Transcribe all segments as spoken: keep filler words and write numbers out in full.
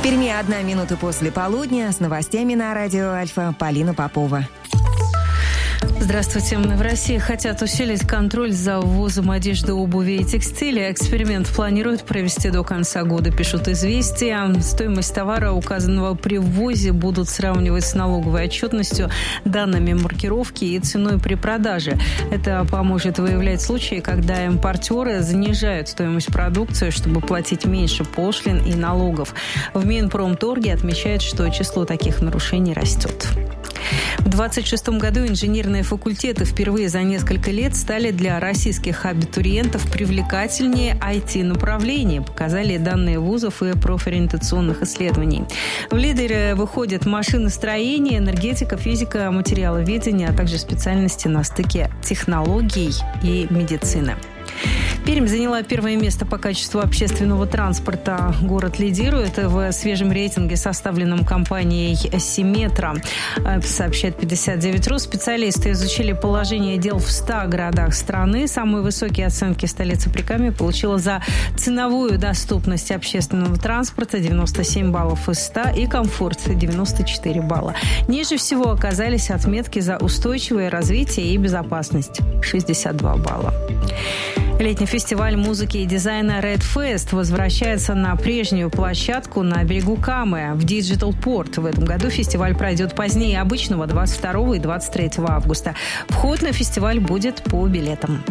В Перми одна минута после полудня. С новостями на радио Альфа Полина Попова. Здравствуйте. В России хотят усилить контроль за ввозом одежды, обуви и текстиля. Эксперимент планируют провести до конца года, пишут «Известия». Стоимость товара, указанного при ввозе, будут сравнивать с налоговой отчетностью, данными маркировки и ценой при продаже. Это поможет выявлять случаи, когда импортеры занижают стоимость продукции, чтобы платить меньше пошлин и налогов. В Минпромторге отмечают, что число таких нарушений растет. В двадцать шестом году инженерные факультеты впервые за несколько лет стали для российских абитуриентов привлекательнее ай ти-направлений, показали данные вузов и профориентационных исследований. В лидеры выходят машиностроение, энергетика, физика, материаловедение, а также специальности на стыке технологий и медицины. Пермь заняла первое место по качеству общественного транспорта. Город лидирует в свежем рейтинге, составленном компанией «Симметра», сообщает пятьдесят девять ру. Специалисты изучили положение дел в ста городах страны. Самые высокие оценки столица Прикамья получила за ценовую доступность общественного транспорта – девяносто семь баллов из ста, и комфорт – девяносто четыре балла. Ниже всего оказались отметки за устойчивое развитие и безопасность – шестьдесят два балла. Летний фестиваль музыки и дизайна Red Fest возвращается на прежнюю площадку на берегу Камы в Digital Port. В этом году фестиваль пройдет позднее обычного, двадцать второго и двадцать третьего августа. Вход на фестиваль будет по билетам.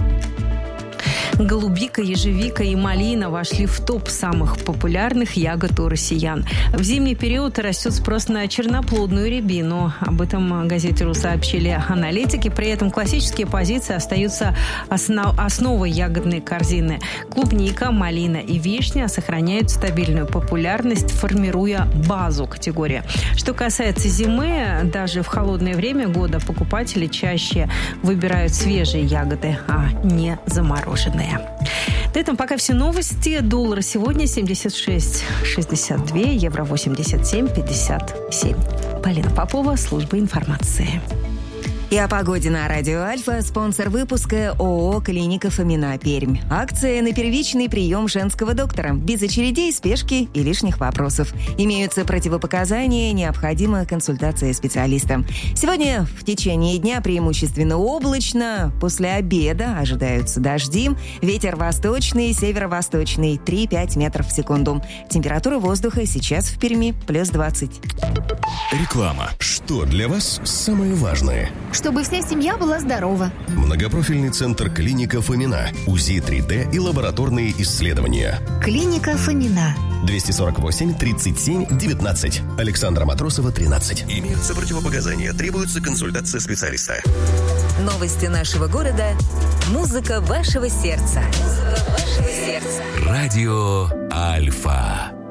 Голубика, ежевика и малина вошли в топ самых популярных ягод у россиян. В зимний период растет спрос на черноплодную рябину. Об этом газете «Ру» сообщили аналитики. При этом классические позиции остаются основ- основой ягодной корзины. Клубника, малина и вишня сохраняют стабильную популярность, формируя базу категории. Что касается зимы, даже в холодное время года покупатели чаще выбирают свежие ягоды, а не замороженные. На этом пока все новости. Доллар сегодня семьдесят шесть шестьдесят два, евро восемьдесят семь пятьдесят семь. Полина Попова, служба информации. И о погоде на радио Альфа. Спонсор выпуска ООО «Клиника Фомина Пермь». Акция на первичный прием женского доктора. Без очередей, спешки и лишних вопросов. Имеются противопоказания, необходима консультация специалиста. Сегодня в течение дня преимущественно облачно. После обеда ожидаются дожди. Ветер восточный, северо-восточный три-пять метров в секунду. Температура воздуха сейчас в Перми плюс двадцать. Реклама. Что для вас самое важное? Чтобы вся семья была здорова. Многопрофильный центр «Клиника Фомина». УЗИ три дэ и лабораторные исследования. Клиника Фомина. двести сорок восемь тридцать семь девятнадцать. Александра Матросова, тринадцать. Имеются противопоказания. Требуется консультация специалиста. Новости нашего города. Музыка вашего сердца. Музыка вашего сердца. Радио Альфа.